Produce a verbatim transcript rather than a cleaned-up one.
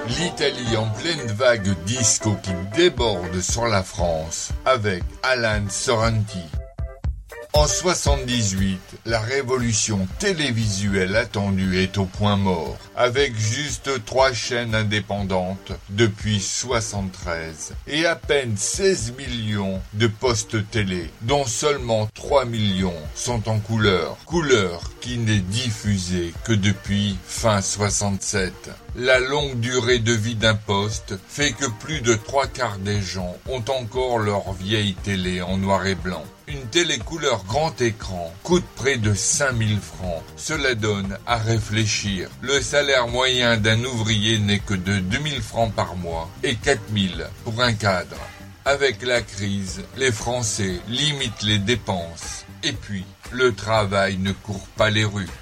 L'Italie en pleine vague disco qui déborde sur la France avec Alan Sorrenti. En soixante-dix-huit, la révolution télévisuelle attendue est au point mort, avec juste trois chaînes indépendantes depuis soixante-treize et à peine seize millions de postes télé, dont seulement trois millions sont en couleur, couleur qui n'est diffusée que depuis fin soixante-sept. La longue durée de vie d'un poste fait que plus de trois quarts des gens ont encore leur vieille télé en noir et blanc. Une télé couleur grand écran coûte près de cinq mille francs. Cela donne à réfléchir. Le salaire moyen d'un ouvrier n'est que de deux mille francs par mois et quatre mille pour un cadre. Avec la crise, les Français limitent les dépenses. Et puis, le travail ne court pas les rues.